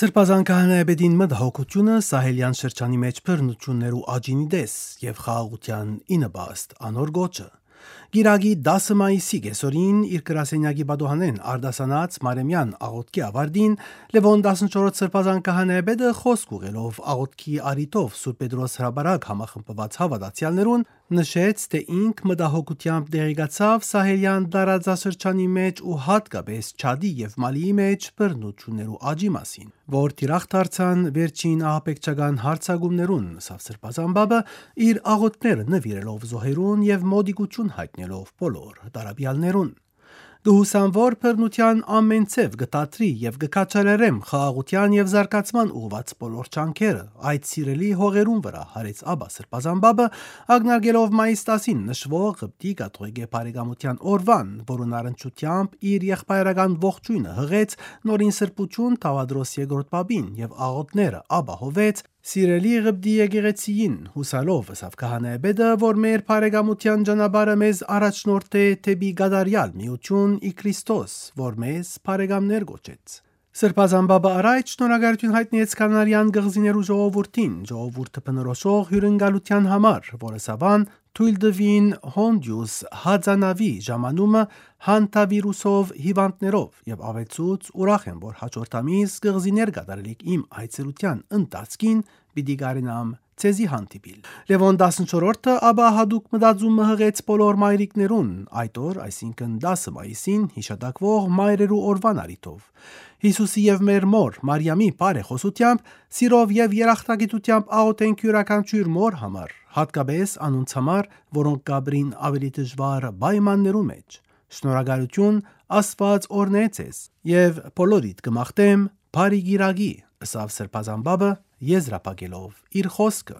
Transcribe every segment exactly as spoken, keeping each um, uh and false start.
Սրբազան քահանայապետին մտահոգությունը սահելյան շրջանի մեջ բռնություններ ու աջինի դես եւ խաղաղության ինը բաստ անոր գոչը։ Գիրագի դասը մայիսի կեսօրին իր գրասենյակի բադոհանեն արդասանած Մարեմյան աղոտքի ավարտին Լևոն տասնչորրորդ սրբազան քահանայապետը խոսք ուղելով աղոտքի արիտով Սուրբ Պետրոս հրաբարակ համախմբված հավատացյալներուն նշեց, թե ինք մտահոգությամբ դեղեկացավ սահելյան տարածաշրջանի մեջ ու հատկապես Չադի եւ Մալիի մեջ բռնություններ ու աջի մասին, որ թիրախ դարձան վերջին ահաբեկչական հարձակումներուն, սավ սրբազան բաբը իր աղոտները նվիրելով զոհերուն եւ մոդիկություն հայտնելով բոլոր տարաբյալներուն։ Գհուսան որ բռնության ամեն ցև գտատրի եւ գկաչարերեմ խաղաղության եւ զարգացման ուղված բոլոր չանքերը այդ սիրելի հողերուն վրա հարեց Աբա սրբազան բաբը ագնարգելով մայիս տասին նշվող Ղպտի կաթողիկե բարեկամության օրվան, որուն առնչությամբ իր եղբայրական ողջույնը հղեց նորին սրբություն Թավադրոս երկրորդ բաբին եւ աղոտները ապահովեց Սիրելի Ղպտի եկեղեցիին հուսալով ըսավ քահանայապետը, որ մեր բարեկամության ճանապարհը մեզ առաջնորդ է թեպի գադարյալ միություն ի Քրիստոս, որ մեզ բարեկամներ գոչեց։ Սրբազան բաբը առաջ շնորհակալություն հայտնեց կանարյան գղզիներու ժողովրդին, ժողովուրդը բնորոշող հյուրընկալության համար, որը սավան թույլ դվին հոնդյուս հadzանավի ժամանումը հանտավիրուսով հիվանդներով եւ ավեցուց ուրախ եմ, որ հաջորդ ամիս գղզիներ կատարելիք իմ այցելության ընթացքին պիտի գարենամ ցեզի հանդիպիլ։ Լևոն տասնչորրորդը ապա հadouk մտածումը հղեց բոլոր մայրիկներուն այդ օր, այսինքն դասը մայիսին հիշատակվող մայրերու օրվան արիտով։ Հիսուսի եւ մեր մոր Մարիամի բարեխոսությամբ սիրով եւ երախտագիտությամբ աղոթենք յուրաքանչյուր մոր համար, հատկապես անոնց համար, որոնք կաբրին ավելի դժվար պայմաններու մեջ։ Շնորհակալություն Աստված օրհնե ձեզ եւ բոլորիդ կմաղթեմ բարի գիրագի, ըսավ սրբազան բաբը եզրափակելով իր խոսքը։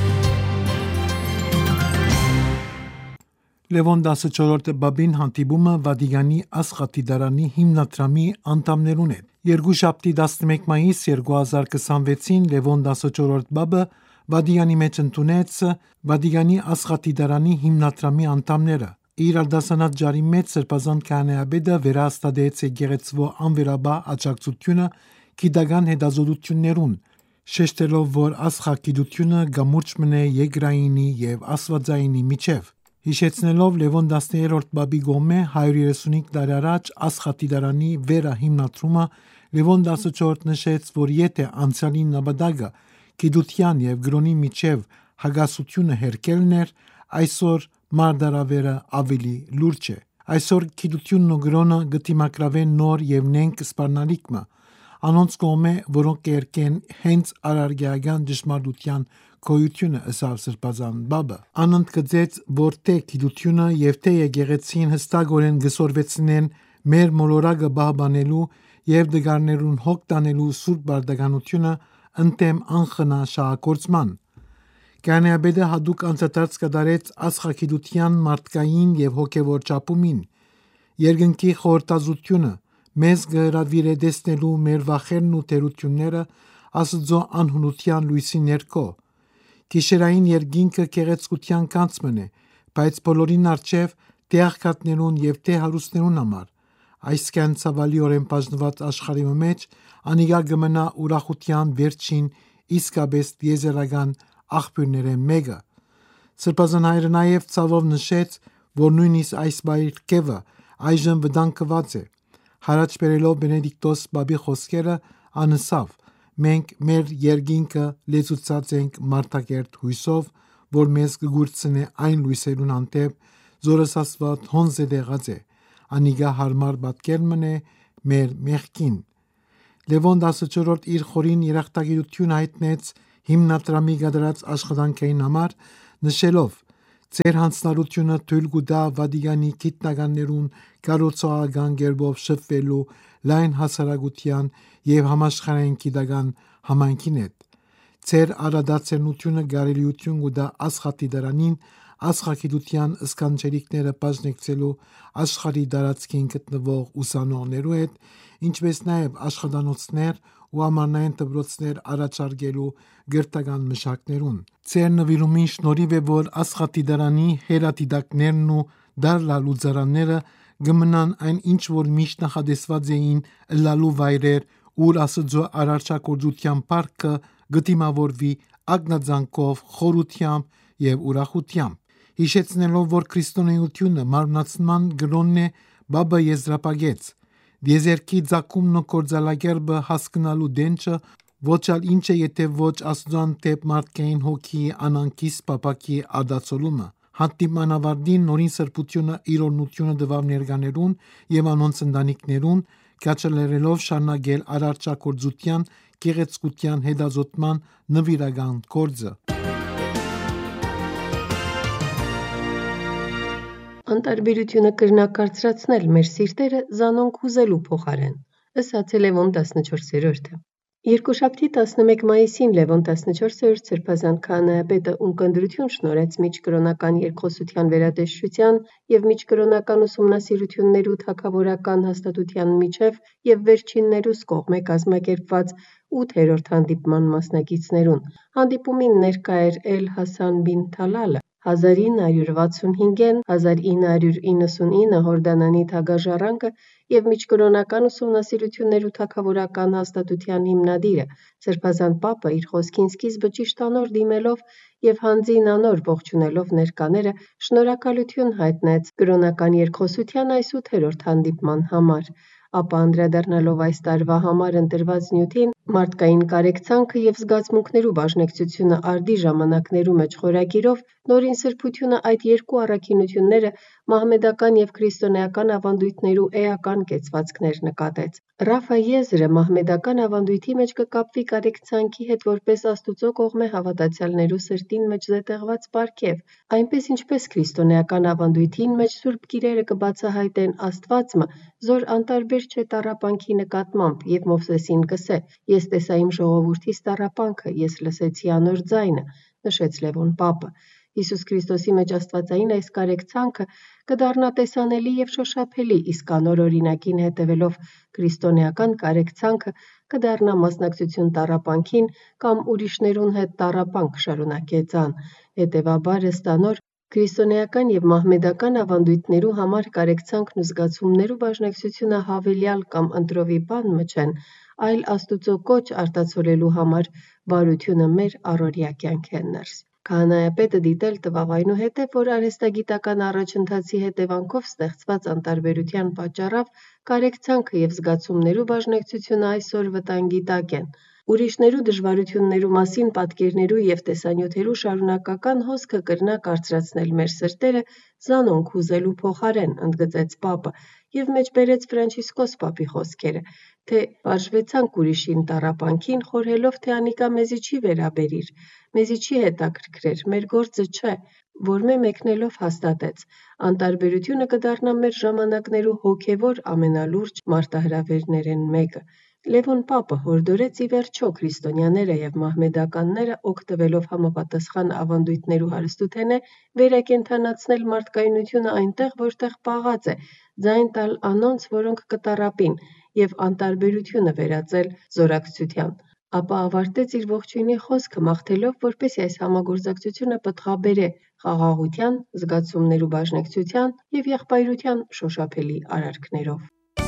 Լևոն տասնչորրորդը բաբին հանդիպումը Վատիկանի Աստղադիտարանի հիմնադրամի անդամներուն հետ։ Երկուշաբթի տասնմեկ մայիս երկու հազար քսանվեցին Լևոն տասնչորրորդ բաբը Վատիկանի մեջ ընդունեց Վատիկանի Աստղադիտարանի հիմնադրամի անդամները։ Իր արդասանած ջարի մեջ սրբազան քահանայապետը վերահաստատեց եկեղեցվո անվերաբար աջակցությունը գիտական հետազոտություններուն, շեշտելով, որ աստղագիտությունը գամուրջ մնե երկրայինի եւ աստվածայինի միջև։ Հիշեցնելով Լևոն տասներորդ բաբի գոմե հարյուր երեսունհինգ տարի առաջ Աստղադիտարանի վերահիմնադրումը, Լևոն տասնչորրորդը նշեց, որ եթե անցյալի նպատակը գիտության եւ գրոնի միջև հագասությունը հերկելն էր, այսօր մարդարավերը ավելի լուրջ է։ Այսօր գիտությունն ու գրոնը գտիմակրավեն նոր եւ նենք սպառնալիքմը, անոնց կողմէ, որոնք կերկեն հենց արարգիական դժմարտության գոյությունը ըսավ սրբազան բաբը։ Անընդգծեց, որ թե գիտությունը եւ թե եկեղեցին հստակորեն գսորվեցնեն մեր մոլորակը բահբանելու եւ դգարներուն հոգ տանելու սուրբ բարդականությունը ընդեմ անխնա շահագործման։ Քահանայապետը հadouk անցատարած կատարեց աստղագիտության մարդկային եւ հոգեվոր ճապումին, երկնքի խորհրդազությունը մեզ գհրավիրե տեսնելու մեր վախերն ու թերությունները Աստծո անհունության լույսի ներքո։ Գիշերային երկինքը գեղեցկության կանցմն է, բայց բոլորին արչև թե աղքատներուն եւ թե հարուստներուն համար։ Այս կյանցավալիորեն բաժնված աշխարհի մեջ անիգա գմնա ուրախության վերջին իսկապես եզերական աղբյուրները մեկը։ Սրբազան հայրը նաեւ ցավով նշեց, որ նույնիսկ այս բայրկևը այժմ վտանգված է։ Հարաճ բերելով Բենեդիկտոս բաբի խոսքերը անսավ, մենք մեր երկինքը լեցուցած ենք մարդակերտ հույսով, որ մեզ կգուրցնե այն լույսերուն հանդեպ, զորս Աստված հոնձե դեղած է, անիգա հարմար պատկերն է մեր մեղքին։ Լևոն տասնչորրորդ իր խորին երախտագիտություն հայտնեց հիմնադրամի գդրած աշխատանքային համար, նշելով. Ձեր հանձնարարությունը թույլ կտա Վատիկանի գիտնականներուն կառուցողական կերպով շփվելու լայն հասարակության եւ համաշխարհային գիտական համայնքին հետ։ Ձեր արադացնությունը գարելիություն կտա Աստղադիտարանին աստղագիտության սկանչելիքները բաժնեկցելու աշխարհի տարածքին գտնվող ուսանողներու հետ, ինչպես նաեւ աշխատանոցներ ու ամառնային դպրոցներ առաջարկելու գրթական մշակներուն։ Ձեր նվիրումին շնորհիվ է, որ Աստղադիտարանի հերադիտակներն ու դարլալուծարանները գմնան այն ինչ որ միշտ նախադեсված էին լալու վայրեր ուր Աստծո արարչագործության փառքը գտիմավորվի ագնաձանքով, խորությամբ եւ ուրախությամբ։ Հիշեցնելով, որ քրիստոնեությունը մարմնացման գրոնն է, Բաբը եզրափակեց. «Դիեզերքի ցակումն ու կործալակերբը հասկանալու դենչը ոչ ալ ինչ է, եթե ոչ Աստծոն դեպ մարդկային հոգի անանկիստ պապակի ադացոլումը։ Հանդիմանավարդին նորին սրբությունը իր օրնությունը դվավ ներկաներուն եւ անոնց ընտանիքներուն, քաչալերելով շարունակել արարչագործության գեղեցկության հետազոտման նվիրական գործը»։ Անտարբերությունը կրնակարծրացնել մեր սիրտերը զանոնք հուզելու փոխարեն։ Ըստ Լևոն տասնչորսերորդը։ Երկուշաբթի տասնմեկ մայիսին Լևոն տասնչորսերորդ սրբազան քահանայապետը ունկնդրություն շնորհեց միջկրոնական երկխոսության վերատեսչության եւ միջկրոնական ուսումնասիրություններու թագավորական հաստատության միջև եւ վերջիններուս կողմէ կազմակերպված ութերորդ հանդիպման մասնակիցներուն։ Հանդիպումին ներկա էր Էլ Հասան բին Թալալը, հազար ինը հարյուր վաթսունհինգ հազար ինը հարյուր իննսունինը հորդանանի թագաժառանգը եւ միջկրոնական ուսումնասիրություններու թագավորական հաստատության հիմնադիրը։ Սրբազան պապը իր խոսքին սկիզբը ճիշտ անոր դիմելով եւ հանձին անոր ողջունելով ներկաները շնորհակալություն հայտնեց կրոնական երկխոսության այս ութերորդ հանդիպման համար։ Ապա անդրադառնալով այս տարվա համար ընտրված նյութին, մարդկային կարեկցանքը եւ զգացմունքներու բաժնեկցությունը արդի ժամանակներու մեջ խորագիրով, նորին սրբությունը այդ երկու առաքինությունները մահմեդական եւ քրիստոնեական ավանդույթներու էական կեցվածքներ նկատեց։ Ռաֆա եզրը մահմեդական ավանդույթի մեջ կկապվի կարեկցանքի հետ որպես Աստուծո կողմէ հավատացյալներու սրտին մեջ զետեղված պարգև, այնպես ինչպես քրիստոնեական ավանդույթին մեջ սուրբ գիրերը կբացահայտեն Աստվածմը, զոր անտարբեր չէ տառապանքի նկատմամբ, եւ Մովսեսին կսե. «Ես տեսա իմ ժողովուրդիս տառապանքը, ես լսեցի անոր ձայնը», նշեց Լևոն պապը։ Հիսուս Քրիստոսի մեջ աստվածային այս կարեկցանքը կդառնա տեսանելի եւ շոշափելի, իսկ անոր օրինակին հետևելով քրիստոնեական կարեկցանքը կդառնա մասնակցություն տառապանքին կամ ուրիշներուն հետ տառապանք, շարունակեց ան։ Հետևաբար ըստ անոր քրիստոնեական եւ մահմեդական ավանդույթներու համար կարեկցանքն ու զգացումներու բաժնեկցությունը հավելյալ կամ ընտրովի բան մը չեն, այլ Աստուծո կոչ արտացոլելու համար բարությունը մեր առօրյա կյանքեն ներս։ Քահանայապետը դիտել տվավ այնուհետև, որ արհեստագիտական առաջընթացի հետևանքով ստեղծված անտարբերության պատճառով կարեկցանքը եւ զգացումներու բաժնեկցությունը այսօր վտանգի տակ են։ Ուրիշներու դժվարություններու մասին պատկերներու եւ տեսանյութերու շարունակական հոսքը կրնա կարծրացնել մեր սրտերը զանոնք հուզելու փոխարեն, ընդգծեց պապը եւ մեջբերեց Ֆրանցիսկոս պապի խոսքերը, թե բաժվեցանք ուրիշին տառապանքին, խորհելով, թե անիկա մեզի չի վերաբերիր, մեզի չի հետաքրքրեր, մեր գործը չէ, որ մե մեկնելով հաստատեց. անտարբերությունը կդառնա մեր ժամանակներու հոգևոր ամենալուրջ մարտահրավերներեն մեկը։ Լևոն պապը հորդորեց ի վերջո քրիստոնյաները եւ մահմեդականները օգտվելով համապատասխան ավանդույթներու հարստութենէ վերակենդանացնել մարդկայնությունը այնտեղ, որտեղ պաղած է, ձայն տալ անոնց, որոնք կտառապին, եւ անտարբերությունը վերածել զորակցության։ Ապա ավարտեց իր ողջույնի խոսքը մաղթելով, որպեսզի այս համագործակցությունը պտղաբերե խաղաղության, զգացումներու բաժնեկցության եւ եղբայրության շոշափելի արարքներով։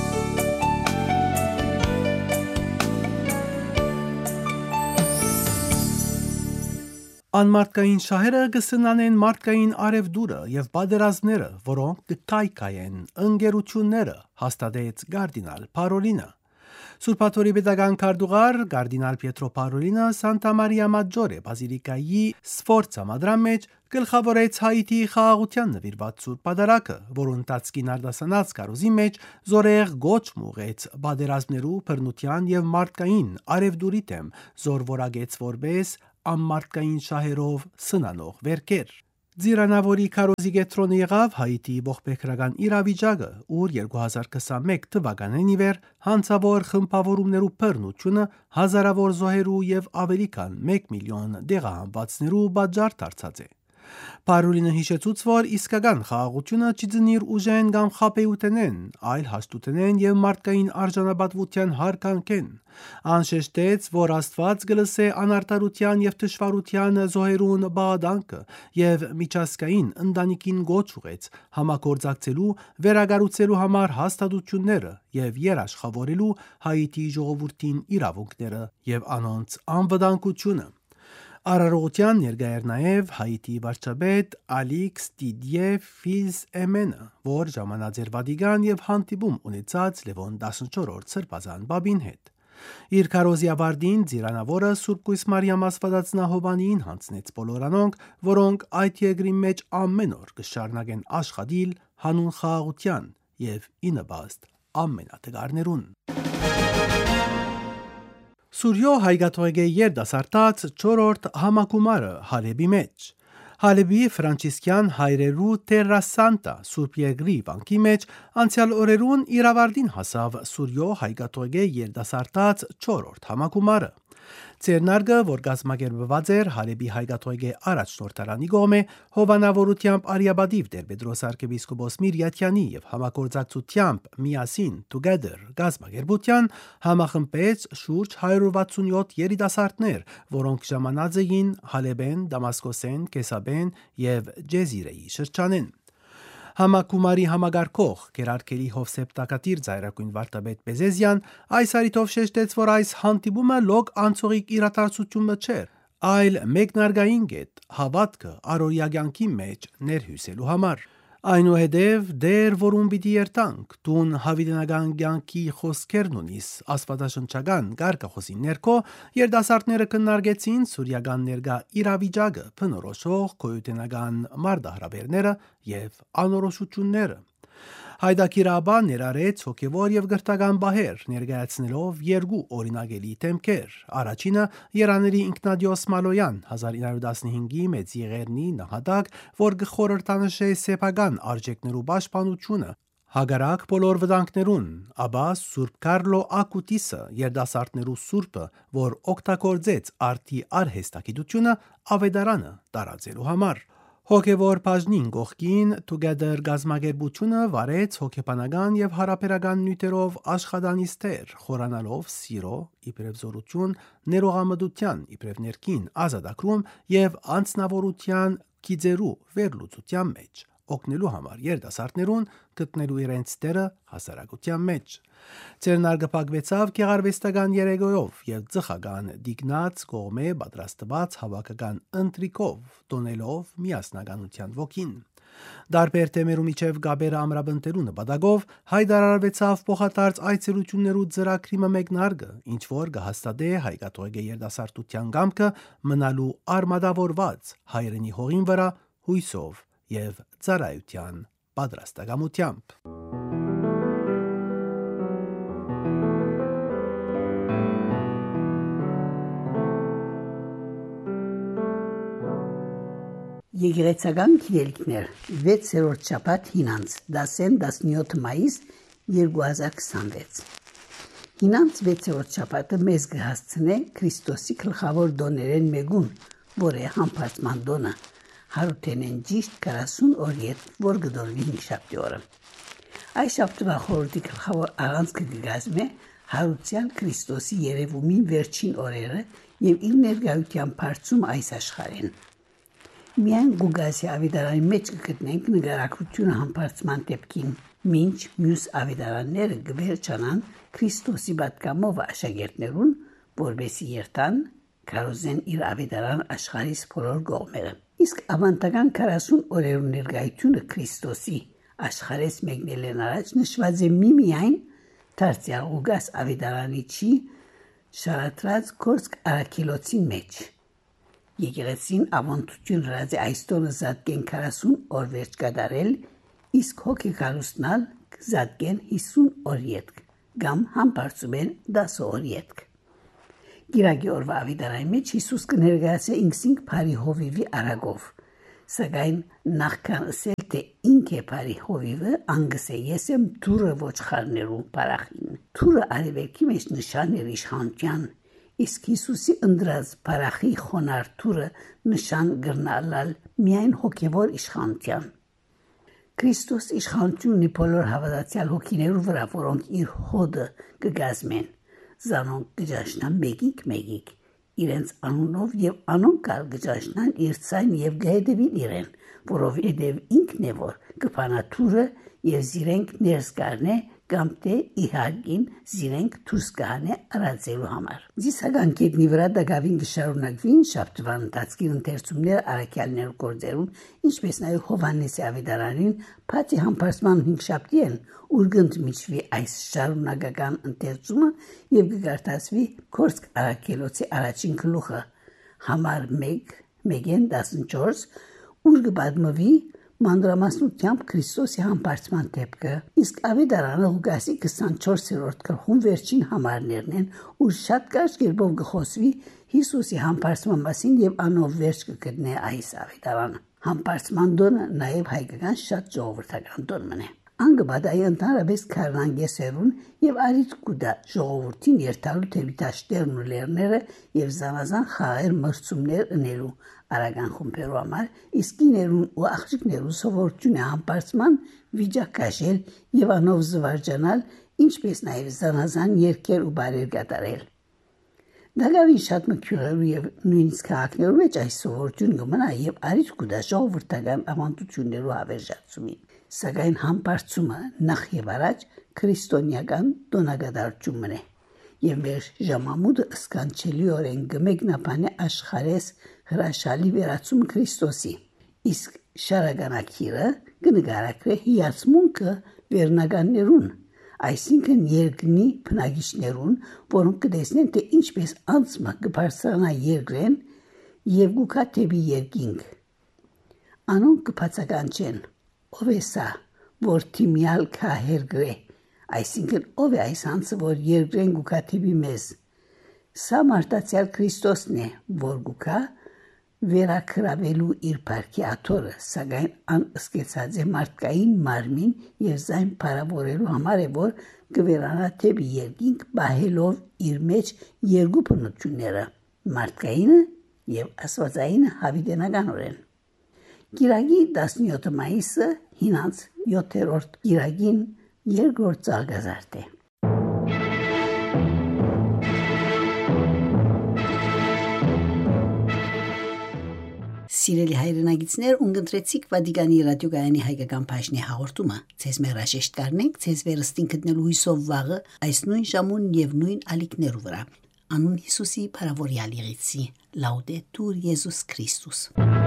Անմարտկային շահերը կսնանեն մարդկային արևդուրը եւ բادرազմները, որոնք կկայքայեն ընկերությունները, հաստատեց Կարդինալ Փարոլինը։ Սուրբաթորի պետական քարտուղար Կարդինալ Պիետրո Փարոլինը Սանտա Մարիա Մաջորե բազիլիկայի Սֆորցա մադրամ մեջ գլխավորեց Հայիթի խաղաղության նվիրված սուրբ պատարագը, որոնց տածկին արտասանած կարոզի մեջ զորեղ գոչ մուղեց բادرազմներու բռնության եւ մարդկային արևդուրի դեմ, զոր որագեց որպես անմարտկային շահերով սնանող վերքեր։ Ձիրանավորի քարոզի կետրոնը եղավ Հայիթի ողբերգական իրավիճակը, ուր երկու հազար քսանմեկ թվականին ի վեր հանցավոր խմբավորումներու բռնությունը հազարավոր զոհերու եւ ավելի քան մեկ միլիոն դեղահանվածներու պատճառ դարձած է։ Պարուլինը հիշեցուց, որ իսկական խաղաղությունը չձնիր ուժեն կամ խաբեութենեն, այլ հաշտութենեն եւ մարդկային արժանապատվության հարկանքեն։ Անշեշտեց, որ Աստված գլսե անարտարության եւ թշվառության զոհերուն բաղադանքը եւ միջազգային ընտանիքին գոչ ուղեց համագործակցելու, վերագառուցելու համար հաստատությունները եւ երաշխավորելու Հայիթի ժողովրդին իրավունքները եւ անոնց անվտանգությունը։ Արարողության ներկա էր նաև Հայիթի վարչապետ Ալիքս Տիդիե Ֆիլզ-Էմենը, որ ժամանած էր Վատիկան եւ հանդիպում ունեցած Լևոն տասնչորրորդ սրբազան բաբին հետ։ Իր քարոզիավարդին Ձիրանավորը Սուրբ Կույս Մարիամ Աստվածածնահովանին հանձնեց բոլոր անոնք, որոնք այդ երկրի մեջ ամեն օր կշարունակեն աշխատել հանուն խաղաղության եւ ի նպաստ ամենատգարներուն։ Սուրյո հայգաթողեգե երդասարտած չորրորդ համակումարը Հալեբի մեջ։ Հալեբի ֆրանցիսկյան հայրերու Տերրա Սանտա Սուրբ Երկրի վանքի մեջ անցյալ օրերուն իրավարդին հասավ Սուրյո հայգաթողեգե երդասարտած չորրորդ համակումարը։ Ցերնարգը, որ գազմագերբված էր Հալեբի հայգաթողեգե առաջնորդարանի կողմէ, հովանավորությամբ Արիաբադիվ Տեր-Պետրոս arczepiskopos Միրյաթյանի եւ համագործակցությամբ միասին Together գազմագերբության համախմբեց շուրջ հարյուր վաթսունյոթ երիտասարդներ, որոնք ժամանած էին Հալեբեն, Դամասկոսեն, Կեսաբեն եւ Ջեզիրեի շրջանեն։ Համակումարի համագարկող Գերարքելի Հովսեփ Տակատիր Զայրակույն վարդապետ Բեզեզյան այս հարիտով շեշտեց, որ այս հանդիպումը լոկ անցողիկ իրադարձությունը չէր, այլ մեկնարկային գետ հավատքը առօրյա կյանքի մեջ ներհյուսելու համար։ Այնուհետև դեր որում պիտի երթանք, տուն հավիտենական կյանքի խոսքերն ունիս աստվածաշնչական գարկախոսի ներքո, երդասարտները քննարկեցին սուրյական ներկա իրավիճակը, բնորոշող գոյութենական մարտահրավերները եւ անորոշությունները։ Հայդակիրաբա ներառեց հոգևոր եւ գրթական բահեր, ներկայացնելով երկու օրինակելի թեմքեր։ Առաջինը Երաների Ինքնադիոս Մալոյան հազար ինը հարյուր տասնհինգի մեծ եղերնի նահատակ, որ գխորհրդանշե սեփական արժեքներու պաշտպանությունը հագարակ բոլոր վտանգներուն, ապա Սուրբ Կարլո Ակուտիսը երդասարտներու սուրբը, որ օգտագործեց արտի արհեստագիտությունը ավետարանը տարածելու համար։ Հոգևոր բաժնին կողքին Together գազմագերբությունը վարեց հոգեբանական եւ հարաբերական նյութերով աշխատանիստեր, խորանալով սիրո, իբրև զորություն, ներողամտության, իբրև ներքին ազատագրում եւ անձնավորության գիծերու վերլուծության մեջ, օգնելու համար երդասարտներուն գտնելու իրենց տերը հասարակության մեջ։ Ցերնարգը փակվեցավ գեղարվեստական երեգոյով եւ ծխական դիգնած կողմե պատրաստված հավաքական ընտրիկով, տոնելով միասնականության ոգին։ Դարբեր թեմերու միջև գաբերը ամրապնդելու նպատակով հայտարարվեցավ փոխադարձ այցելություններու ծրագրի մեկնարկը, ինչ որ կհաստատե հայկաթողիկե երդասարտության գամքը մնալու արմատավորված հայրենի հողին վրա հույսով եւ ծառայության պատրաստակամությամբ։ Եկեղեցական գիրելիքներ վեցերորդ շաբաթ հինանց դասեն տասնյոթ մայիս երկու հազար քսանվեց։ Հինանց վեցերորդ շաբաթը մեզ կհասցնե Քրիստոսի գլխավոր դոներեն մեկուն, որ է համբարձման դոնը, հարութենեն ճիշտ քառասուն օր ետ, որ գդորվի հինգշաբթի օրը։ Այս շաբթվա խորհրդի գլխավոր առանցքը կգազմե հարության Քրիստոսի երևումին վերջին օրերը եւ իր ներկայության բարձում այս աշխարհին։ Միայն Գուգասի ավետարանի մեջ կգտնենք նկարագրությունը համբարձման դեպքին, մինչ մյուս ավետարանները կվերջանան Քրիստոսի պատգամով աշակերտներուն, որբեսի երթան քարոզեն իր ավետարան աշխարհիս բոլոր կողմերը։ Իսկ ավանդական քառասուն օրերու ներկայությունը Քրիստոսի աշխարհես մեկնելեն առաջ նշված է միմիայն Դարձյալ Գուգաս ավետարանի չի շարատրած Կորսկ արաքելոցի մեջ։ Եկեղեցին ավանդություն հրած է այս տոնը զատկեն քառասուն օր վերջ կատարել, իսկ հոգեկարուստնալ զատկեն հիսուն օր ետք, կամ համբարձում են դասը օր ետք։ Գիրագի օրվա ավետարանի մեջ Հիսուս կներկայացե ինքսինք բարի հովիվի արագով, սակայն նախքան ասել, թե ինք է բարի հովիվը, անգս է ես եմ թուրը ոչխարներու բարախին։ Թուրը արևելքի մեջ նշան էր իշխանության, Իսկ Հիսուսի ընդրած բարախի խոնարհությունը նշան գրնալալ միայն հոգևոր իշխանության։ Քրիստոս իշխանությունի բոլոր հավատացյալ հոգիներու վրա, որոնք իր հոդը կգազմեն, զանոնք կճաշնան մեկիկ մեկիկ իրենց անունով եւ անոնք կալ կճաշնան իր ցայն եւ գայդեվին իրեն, որովհետեւ ինքն է որ կփանաթուրը եւ զիրենք ներս գարնե կամ թե իհարկին զիրենք դուրս գանե արածելու համար։ Զիսական կետնի վրա դակավին կշարունակվին շաբթվան ընթացքի ընթերցումներ առաքյալներու գործերուն, ինչպես նաև Հովհաննեսի ավետարանին փաթի համբարձման հինգշաբթի են, ուր գնդմիջվի այս շարունակական ընթերցումը եւ կգարտացվի Քորսկ առաքելոցի առաջին գլուխը համար մեկ մեկեն տասնչորս, ուր կպատմվի մանրամասնությամբ Քրիստոսի համբարձման դեպքը, իսկ ավետարանը Ղուկասի քսանչորսերորդ գլխում վերջին համարներն են, ուր շատ կարճ կերպով կխոսվի Հիսուսի համբարձման մասին եւ անով վերջ կգտնե այս ավետարանը։ Համբարձման տոնը նաեւ հայկական շատ ժողովրդական տոն մնե։ Անգբադայի ընդհանրապես քարնանգեսերուն եւ արիտ կուդա ժողովրդին երթալու թեպի դաշտերն ու լեռները եւ զանազան խաղեր մրցումներ ընելու արագան խումբերու համար, իսկ իներուն ու աղջիկներու սովորություն է համբարձման վիճակաշել եւ անով զվարճանալ, ինչպես նաեւ զանազան երգեր ու բարեր կատարել։ Դակավին շատ մկյուրերու եւ նույնիսկ քաղաքներու մեջ այս սովորություն կմնա եւ արիտ կուդա ժողովրդական ավանդություններու հավերժացումին։ Սակայն համբարձումը նախ եւ առաջ քրիստոնեական տոնակատարությունն է եւ մեր ժամամուտը սկանչելիորեն կմեկնաբանե աշխարհես հրաշալի վերացում Քրիստոսի, իսկ շարականակիրը կնկարագրե հիացմունքը վերնականներուն, այսինքն երկնի բնակիչներուն, որոնք կտեսնեն թե ինչպես անցմը կբարձրանա երկրեն եւ գուքա թեպի երկինք։ Անոնք կբացականչեն. ով է սա, որ թիմյալ կա հերգրե, այսինքն ով է այս անձը, որ երկրեն գուքա թեպի մեզ։ Սա մարտացյալ Քրիստոսն է, որ գուքա վերակրավելու իր բարքի աթորը, սակայն անըսկեցած է մարդկային մարմին եւ զայն փարավորելու համար է, որ կվերանա թեպի երկինք բահելով իր մեջ երկու բնությունները, մարդկայինը եւ աստվածայինը հավիտենականորեն։ Գիրագի տասնյոթ մայիսը հինանց յոթերորդ գիրագին երկրորդ ծաղկազարդ է։ Սիրելի հայրենագիտներ, ունգընտրեցիք Վատիկանի ռադիոգայանի հայկական բաժնի հաղորդումը։ Ձեզ մեր հաշեշտ կառնենք, ձեզ վերստին գտնելու հույսով վաղը այս նույն ժամուն եւ նույն ալիքներու վրա։ Անուն Հիսուսի փարավորյալ եղեցի։ Լաուդետուր Եզուս Քրիստոս։